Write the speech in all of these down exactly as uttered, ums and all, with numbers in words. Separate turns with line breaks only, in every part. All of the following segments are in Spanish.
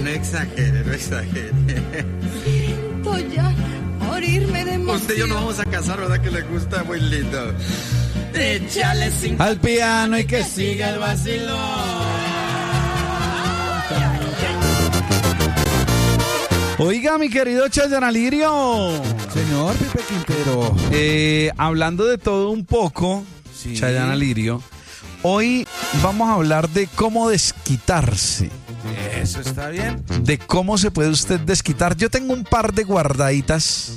No exagere, no exagere.
Siento ya morirme de emoción.
Usted y yo nos vamos a casar, ¿verdad? Que le gusta, muy lindo.
Échale cinco
al piano y que siga el vacilón. Oiga, mi querido Chayanne Alirio.
Señor Pipe Quintero.
Eh, hablando de todo un poco, sí. Chayanne Alirio, hoy vamos a hablar de cómo desquitarse.
Eso está bien.
De cómo se puede usted desquitar. Yo tengo un par de guardaditas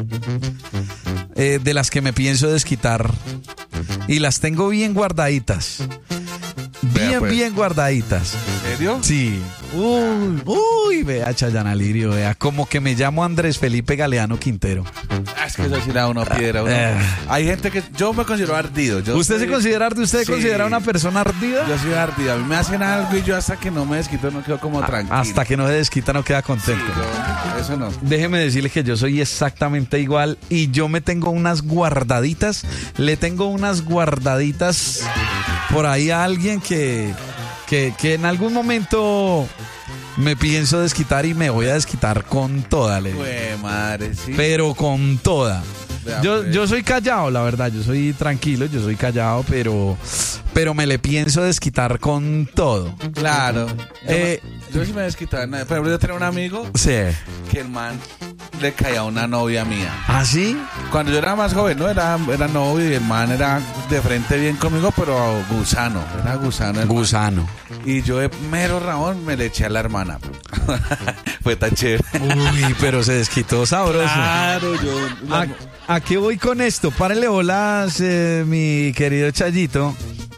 eh, de las que me pienso desquitar. Y las tengo bien guardaditas. Bien, Vea pues. bien guardaditas.
¿En serio?
Sí. Uy, uy, vea Chayanne Alirio, vea, como que me llamo Andrés Felipe Galeano Quintero.
Ah, es que eso sí le da uno piedra. Uno. Eh. Hay gente que yo me considero ardido. Yo
¿Usted
soy...
se considera ardido? ¿Usted
sí.
considera una persona ardida?
Yo soy ardido. A mí me hacen algo y yo hasta que no me desquito no quedo como tranquilo.
Hasta que no se desquita no queda contento.
Sí, yo, eso no.
Déjeme decirle que yo soy exactamente igual y yo me tengo unas guardaditas. Le tengo unas guardaditas por ahí a alguien que, que, que en algún momento me pienso desquitar y me voy a desquitar con toda. Le digo.
Ué, madre, sí.
Pero con toda.
Vea,
Yo,
pues.
yo soy callado, la verdad, yo soy tranquilo, yo soy callado, pero, pero me le pienso desquitar con todo.
Claro.
Eh,
yo, yo sí me desquitaba. Por ejemplo, yo tenía un amigo
sí.
que el man le caía a una novia mía.
¿Ah, sí?
Cuando yo era más joven, ¿no? Era, era novio y el man era de frente bien conmigo, pero gusano. Era gusano.
Gusano.
Man. Y yo de mero Ramón me le eché a la hermana. Fue tan chévere.
Uy, pero se desquitó sabroso.
Claro, yo...
¿A, ¿A qué voy con esto? Párele bolas, eh, mi querido Chayito,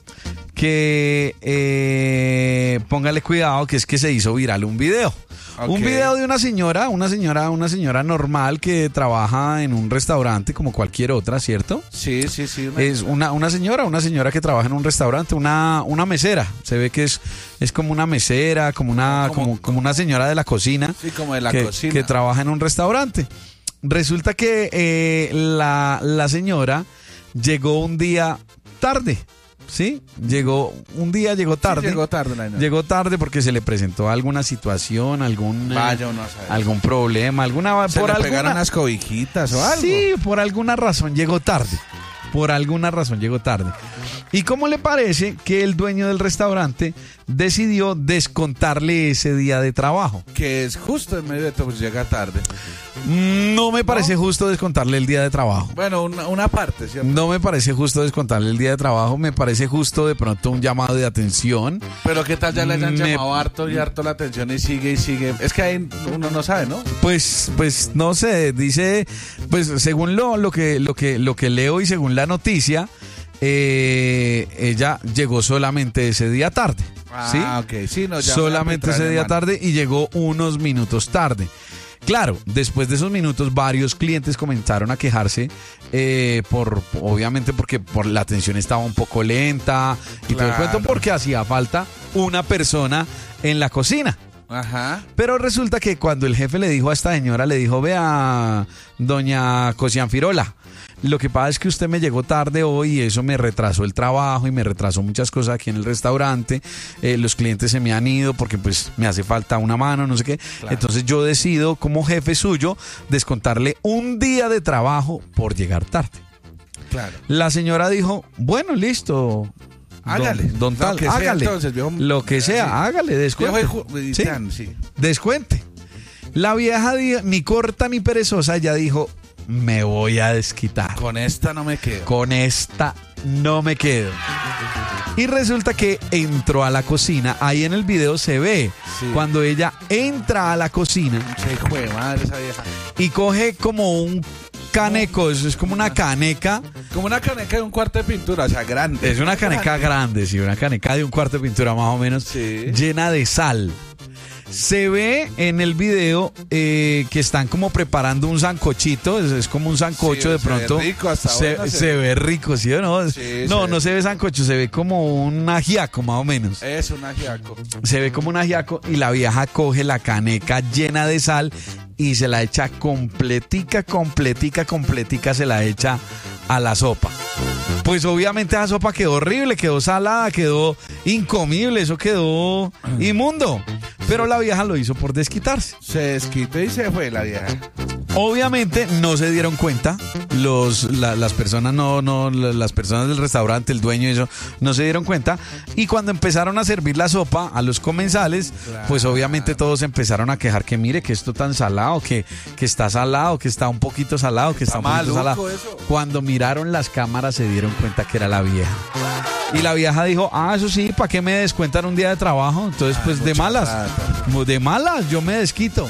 que eh, póngale cuidado, que es que se hizo viral un video. Okay. Un video de una señora, una señora, una señora normal que trabaja en un restaurante como cualquier otra, ¿cierto?
Sí, sí, sí.
Una... Es una, una señora, una señora que trabaja en un restaurante, una, una mesera. Se ve que es, es como una mesera, como una, como, como, como una señora de la cocina.
Sí, como de la
que,
cocina.
Que trabaja en un restaurante. Resulta que eh, la, la señora llegó un día tarde. Sí, llegó un día, llegó tarde.
Sí, llegó tarde, la
llegó tarde porque se le presentó alguna situación, algún
Vaya, no
algún problema, alguna
se
por
le
alguna,
pegaron unas cobijitas o algo.
Sí, por alguna razón llegó tarde. Por alguna razón llegó tarde. ¿Y cómo le parece que el dueño del restaurante decidió descontarle ese día de trabajo?
Que es justo en medio de todo, pues llega tarde.
No me parece
¿No?
justo descontarle el día de trabajo.
Bueno, una, una parte, ¿cierto?
No me parece justo descontarle el día de trabajo. Me parece justo de pronto un llamado de atención.
Pero qué tal ya le hayan
me...
llamado harto y harto la atención y sigue y sigue. Es que ahí uno no sabe, ¿no?
Pues, pues no sé, dice, pues según lo, lo que, lo que, lo que leo y según la noticia, eh, ella llegó solamente ese día tarde. ¿Sí?
Ah, ok. Sí, no, ya
solamente ese día tarde y llegó unos minutos tarde. Claro, después de esos minutos varios clientes comenzaron a quejarse eh, por, obviamente porque por la atención estaba un poco lenta y claro. todo el cuento porque hacía falta una persona en la cocina.
Ajá.
Pero resulta que cuando el jefe le dijo a esta señora, le dijo, vea, doña Cocianfirola, lo que pasa es que usted me llegó tarde hoy y eso me retrasó el trabajo y me retrasó muchas cosas aquí en el restaurante. Eh, los clientes se me han ido porque pues me hace falta una mano, no sé qué. Claro. Entonces yo decido como jefe suyo descontarle un día de trabajo por llegar tarde.
Claro.
La señora dijo, bueno, listo.
Hágale.
Don, don tal,
que sea,
hágale.
Entonces, viejo,
lo que sea,
sí.
hágale, descuente.
Ju-
¿Sí?
Sí.
Descuente. La vieja, ni corta ni perezosa, ya dijo, me voy a desquitar.
Con esta no me quedo.
Con esta no me quedo. Y resulta que entró a la cocina. Ahí en el video se ve sí. cuando ella entra a la cocina.
Sí, jue madre esa vieja.
Y coge como un caneco, eso es como una caneca.
Como una caneca de un cuarto de pintura, o sea, grande.
Es una caneca grande, grande sí, una caneca de un cuarto de pintura más o menos,
sí.
llena de sal. Se ve en el video eh, que están como preparando un sancochito, es, es como un sancocho sí, de pronto.
Se ve rico, hasta
se,
se,
se ve rico, ¿sí o no?
Sí,
no,
se
no se ve sancocho, se ve como un ajiaco más o menos.
Es un ajiaco.
Se ve como un ajiaco y la vieja coge la caneca llena de sal y se la echa completica, completica, completica, se la echa a la sopa. Pues obviamente esa sopa quedó horrible, quedó salada, quedó incomible, eso quedó inmundo. pero la vieja lo hizo por desquitarse.
Se desquitó y se fue la vieja.
Obviamente no se dieron cuenta, los, la, las personas no, no, las personas del restaurante, el dueño y eso, no se dieron cuenta. Y cuando empezaron a servir la sopa a los comensales, claro, pues obviamente todos empezaron a quejar que mire que esto tan salado, que, que está salado, que está un poquito salado, que está, está un poquito salado. Eso. Cuando miraron las cámaras se dieron cuenta que era la vieja. Y la vieja dijo, ah, eso sí, ¿para qué me descuentan un día de trabajo? Entonces, pues ah, de malas, plata. de malas, yo me desquito.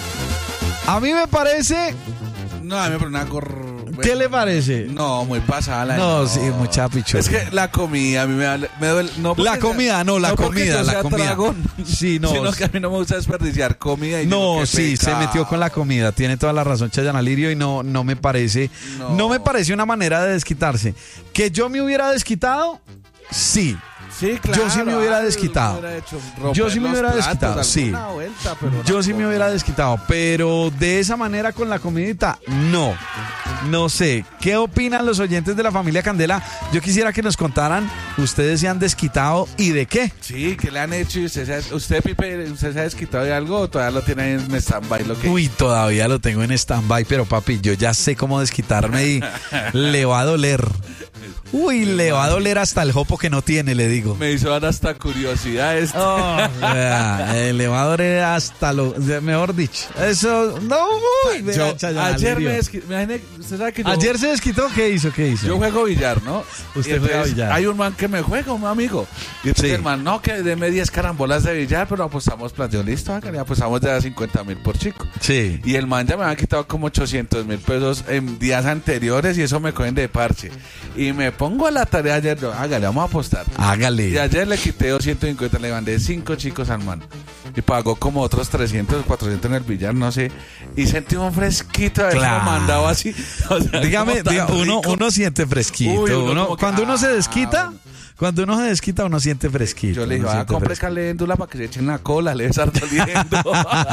A mí me parece...
No, a mí me parece una cor...
¿Qué le parece?
No, muy pasada la...
No, no, sí, mucha pichona.
Es que la comida a mí me, da, me duele... No
la comida,
sea,
no, la
no
comida, la comida.
Dragón,
sí, no.
Sino que a mí no me gusta desperdiciar comida. Y
no, sí, pecado. Se metió con la comida. Tiene toda la razón Chayanne Alirio y no, no me parece... No. no me parece una manera de desquitarse. ¿Que yo me hubiera desquitado? Sí.
Sí, claro.
Yo sí me hubiera desquitado.
Me hubiera
yo sí me hubiera desquitado, sí.
Vuelta,
yo sí me hubiera desquitado, pero de esa manera con la comidita, no. No sé. ¿Qué opinan los oyentes de la familia Candela? Yo quisiera que nos contaran, ustedes se han desquitado y de qué.
Sí, ¿qué le han hecho? ¿Y usted, se ha, usted, Pipe, usted se ha desquitado de algo o todavía lo tiene en stand-by? Lo que...
Uy, todavía lo tengo en stand-by, pero papi, yo ya sé cómo desquitarme y le va a doler. Uy, le va a doler hasta el jopo que no tiene, le digo.
Me hizo dar hasta curiosidad esto.
Oh, vea, eh, le va a doler hasta lo... Mejor dicho. Eso... No, uy, vea,
yo,
Chayanne,
ayer me desquité. Usted sabe que yo...
Ayer se desquitó. ¿Qué hizo? ¿Qué hizo?
Yo juego billar, ¿no?
Usted juega billar.
Hay un man que me juega, un amigo. Y entonces sí. el man, no, que deme diez carambolas de billar, pero apostamos planteo. Listo, ya apostamos de cincuenta mil por chico.
Sí.
Y el man ya me había quitado como ochocientos mil pesos en días anteriores y eso me cogen de parche. Y me pongo a la tarea ayer, yo, hágale, vamos a apostar.
Hágale.
Y ayer le quité doscientos cincuenta, le mandé cinco chicos al man. Y pagó como otros trescientos, cuatrocientos en el billar, no sé. Y sentí un fresquito, de claro. mandado así. O sea,
dígame, diga, uno, uno siente fresquito. Uy, uno uno, cuando que, uno se desquita, ah, cuando uno se desquita, uno siente fresquito.
Yo le digo, ah, compre caléndula para que se echen la cola, le estar doliendo.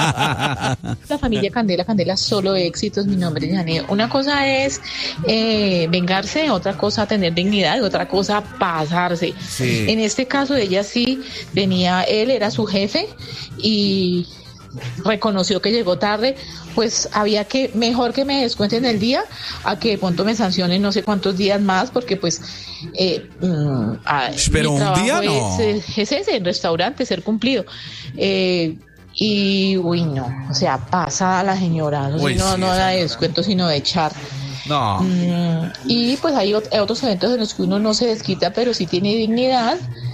La familia Candela, Candela, solo éxitos, mi nombre es Janet. Una cosa es eh, vengarse, otra cosa tener dignidad y otra cosa pasarse. Sí. En este caso ella sí venía, él era su jefe y reconoció que llegó tarde, pues había que, mejor que me descuenten el día a que de pronto me sancionen no sé cuántos días más, porque pues eh, mm, a,
pero un día no
es, es ese, el restaurante, ser cumplido. Eh, y uy no, o sea, pasa a la señora, no, uy, no, sí, no da de descuento sino de echar.
No.
Mm, y pues hay otros eventos en los que uno no se desquita, pero sí tiene dignidad.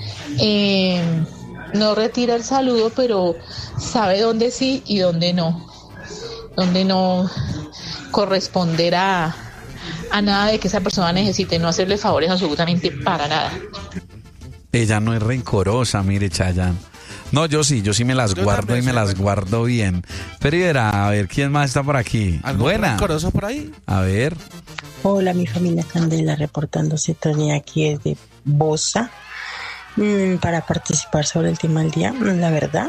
Eh, no retira el saludo, pero sabe dónde sí y dónde no. Donde no corresponderá a nada de que esa persona necesite, no hacerle favores absolutamente para nada.
Ella no es rencorosa, mire, Chayanne. No, yo sí, yo sí me las yo guardo y me las bueno. guardo bien. Pero verá, a ver, ¿quién más está por aquí?
Buena. ¿Rencoroso por ahí?
A ver.
Hola, mi familia Candela, reportándose Tony aquí desde Bosa mm, para participar sobre el tema del día. La verdad,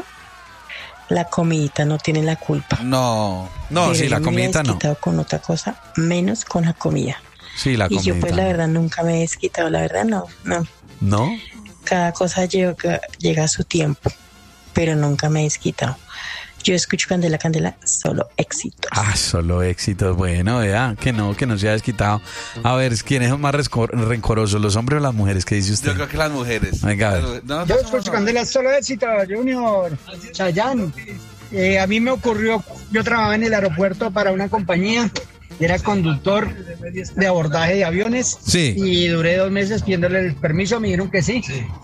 la comidita no tiene la culpa.
No, no, pero sí, la comidita no.
Me he desquitado con otra cosa, menos con la comida.
Sí, la comida.
Y yo pues la verdad nunca me he desquitado, la verdad no, no.
¿No?
Cada cosa llega, llega a su tiempo, pero nunca me he desquitado. Yo escucho Candela, Candela, solo éxitos.
Ah, solo éxitos. Bueno, vea, que no, que no se ha desquitado. A ver, ¿quién es más rencoroso, los hombres o las mujeres? ¿Qué dice usted?
Yo creo que las mujeres.
Venga, a ver.
No, yo escucho Candela, solo éxitos, Junior, Chayanne. Eh, a mí me ocurrió, yo trabajaba en el aeropuerto para una compañía, era conductor de abordaje de aviones.
Sí.
Y duré dos meses pidiéndole el permiso, me dijeron que sí.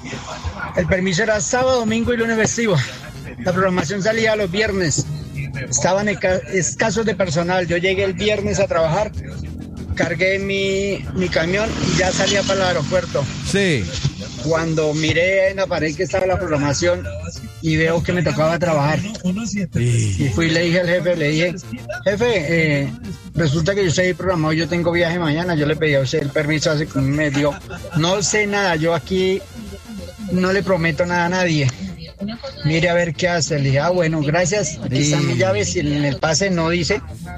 El permiso era sábado, domingo y lunes festivo. La programación salía los viernes. Estaban escasos de personal. Yo llegué el viernes a trabajar, cargué mi, mi camión y ya salía para el aeropuerto.
Sí.
Cuando miré en la pared que estaba la programación y veo que me tocaba trabajar. Sí. Y fui y le dije al jefe, le dije, jefe, eh, resulta que yo estoy programado, yo tengo viaje mañana, yo le pedí a usted el permiso hace como un mes, dio. No sé nada, yo aquí no le prometo nada a nadie. Mire a ver qué hace. Le dije, ah, bueno, gracias, aquí están mis llaves y en el pase no dice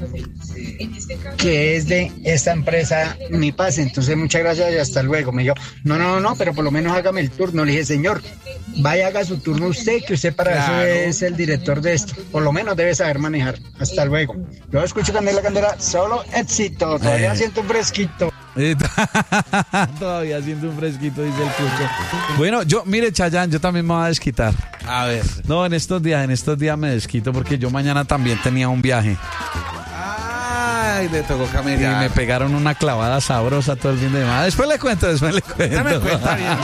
que es de esta empresa mi pase, entonces muchas gracias y hasta luego. Me dijo, no, no, no, pero por lo menos hágame el turno. Le dije, señor, vaya, haga su turno usted, que usted para claro. eso es el director de esto. Por lo menos debe saber manejar. Hasta luego. Yo escucho Candela Candela, solo éxito. Todavía eh. siento un fresquito.
Todavía siento un fresquito, dice el Cucho. Bueno, yo, mire, Chayanne, yo también me voy a desquitar.
A ver.
No, en estos días, en estos días me desquito porque yo mañana también tenía un viaje.
Ay, le tocó caminar.
Y me pegaron una clavada sabrosa todo el fin de semana. Después le cuento, después le cuento.
Dame cuenta bien.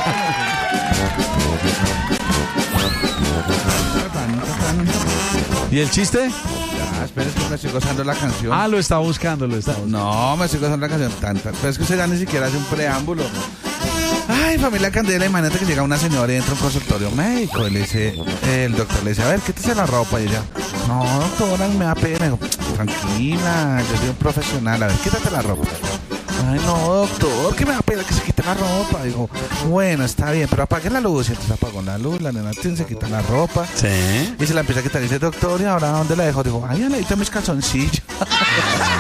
¿Y el chiste?
Ya, espera, es que me estoy gozando la canción.
Ah, lo estaba buscando, lo estaba buscando.
No, me estoy gozando la canción tanta. Pero es que usted ya ni siquiera hace un preámbulo. Ay, familia Candela, imagínate que llega una señora y entra a un consultorio médico. Y le dice, el doctor le dice, a ver, quítese la ropa. Y ella, no, doctora, me da pena. Digo, tranquila, yo soy un profesional. A ver, quítate la ropa. Ay, no, doctor, que me da pena que se quite la ropa. Digo, bueno, está bien, pero apague la luz. Y entonces apagó la luz, la nena se quita la ropa.
Sí.
Y se la empieza a quitar y dice, doctor, ¿y ahora dónde la dejo? Digo, ay, ya le dije mis calzoncillos.